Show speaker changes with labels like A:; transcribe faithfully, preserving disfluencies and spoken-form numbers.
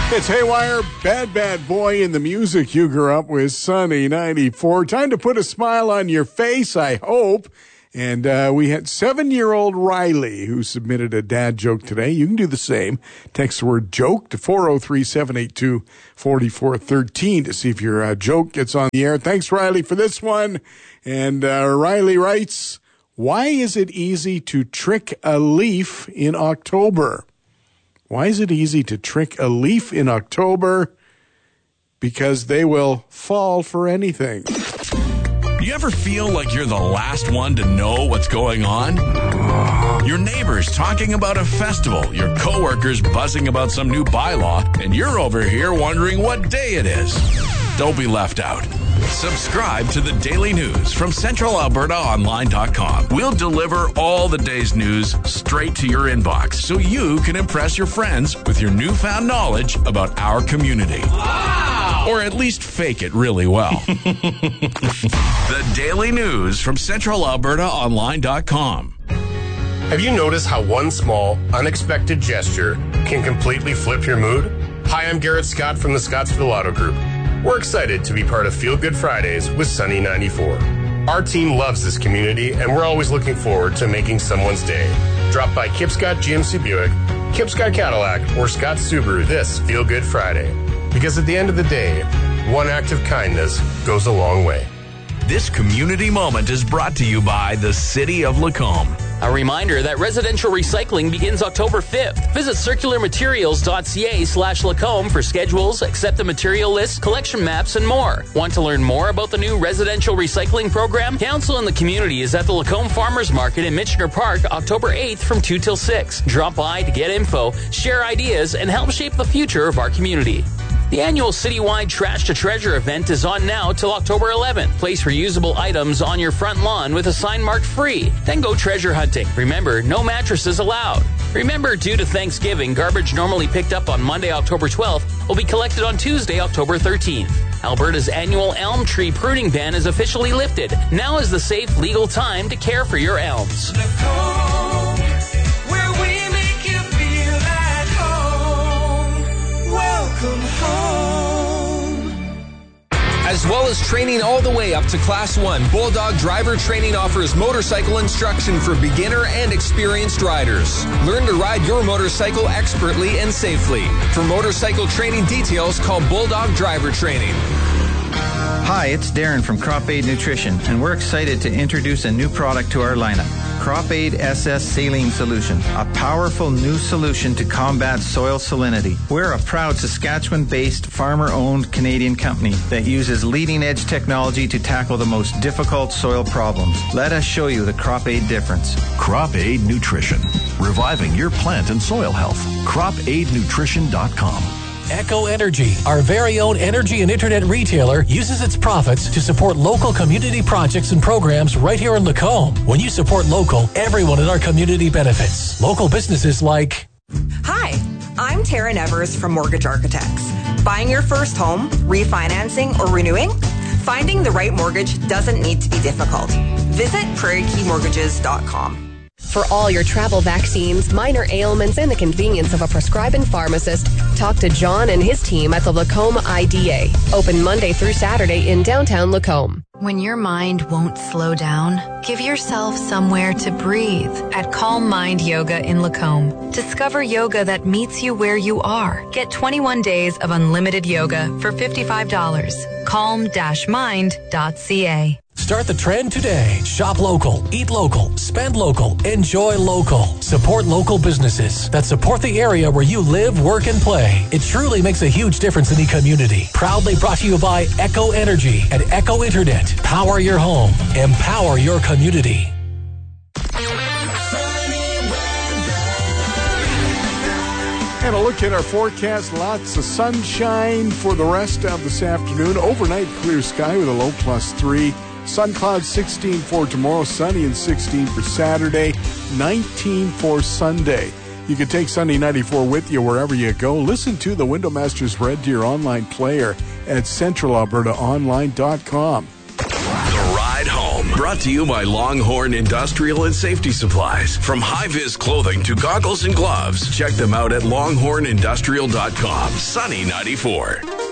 A: It's Haywire, Bad Bad Boy, in the music you grew up with, Sunny ninety-four. Time to put a smile on your face, I hope. And uh, we had seven-year-old Riley who submitted a dad joke today. You can do the same. Text the word joke to four oh three, seven eight two, four four one three to see if your uh, joke gets on the air. Thanks, Riley, for this one. And uh, Riley writes, why is it easy to trick a leaf in October? Why is it easy to trick a leaf in October? Because they will fall for anything.
B: You ever feel like you're the last one to know what's going on? Your neighbors talking about a festival, your coworkers buzzing about some new bylaw, and you're over here wondering what day it is. Don't be left out. Subscribe to the Daily News from Central Alberta Online dot com. We'll deliver all the day's news straight to your inbox so you can impress your friends with your newfound knowledge about our community. Wow! Or at least fake it really well. The Daily News from Central Alberta Online dot com.
C: Have you noticed how one small, unexpected gesture can completely flip your mood? Hi, I'm Garrett Scott from the Scottsville Auto Group. We're excited to be part of Feel Good Fridays with Sunny ninety-four. Our team loves this community, and we're always looking forward to making someone's day. Drop by Kip Scott G M C Buick, Kip Scott Cadillac, or Scott Subaru this Feel Good Friday. Because at the end of the day, one act of kindness goes a long way.
B: This community moment is brought to you by the City of Lacombe.
D: A reminder that residential recycling begins October fifth. Visit circularmaterials.ca slash Lacombe for schedules, accept the material list, collection maps, and more. Want to learn more about the new residential recycling program? Council and the community is at the Lacombe Farmers Market in Michener Park, October eighth from two till six. Drop by to get info, share ideas, and help shape the future of our community. The annual citywide Trash to Treasure event is on now till October eleventh. Place reusable items on your front lawn with a sign marked free. Then go treasure hunting. Remember, no mattresses allowed. Remember, due to Thanksgiving, garbage normally picked up on Monday, October twelfth will be collected on Tuesday, October thirteenth. Alberta's annual elm tree pruning ban is officially lifted. Now is the safe, legal time to care for your elms.
E: Lacombe, where we make you feel at home. Welcome home.
F: As well as training all the way up to Class one, Bulldog Driver Training offers motorcycle instruction for beginner and experienced riders. Learn to ride your motorcycle expertly and safely. For motorcycle training details, call Bulldog Driver Training.
G: Hi, it's Darren from Crop Aid Nutrition, and we're excited to introduce a new product to our lineup. Crop Aid S S Saline Solution, a powerful new solution to combat soil salinity. We're a proud Saskatchewan-based, farmer-owned Canadian company that uses leading-edge technology to tackle the most difficult soil problems. Let us show you the Crop Aid difference.
H: Crop Aid Nutrition, reviving your plant and soil health. crop aid nutrition dot com.
I: Echo Energy, our very own energy and internet retailer, uses its profits to support local community projects and programs right here in Lacombe. When you support local, everyone in our community benefits. Local businesses like...
J: Hi, I'm Taryn Evers from Mortgage Architects. Buying your first home, refinancing, or renewing? Finding the right mortgage doesn't need to be difficult. Visit prairie key mortgages dot com.
K: For all your travel vaccines, minor ailments, and the convenience of a prescribing pharmacist, talk to John and his team at the Lacombe I D A. Open Monday through Saturday in downtown Lacombe.
L: When your mind won't slow down, give yourself somewhere to breathe at Calm Mind Yoga in Lacombe. Discover yoga that meets you where you are. Get twenty-one days of unlimited yoga for fifty-five dollars. calm mind dot c a.
I: Start the trend today. Shop local, eat local, spend local, enjoy local. Support local businesses that support the area where you live, work, and play. It truly makes a huge difference in the community. Proudly brought to you by Echo Energy and Echo Internet. Power your home. Empower your community.
A: And a look at our forecast. Lots of sunshine for the rest of this afternoon. Overnight clear sky with a low plus three. Sun clouds sixteen for tomorrow, sunny and sixteen for Saturday, nineteen for Sunday. You can take Sunny ninety-four with you wherever you go. Listen to the Window Masters Red Deer online player at central alberta online dot com.
B: The Ride Home Brought to you by Longhorn Industrial and Safety Supplies. From high-vis clothing to goggles and gloves, check them out at longhorn industrial dot com. Sunny ninety-four.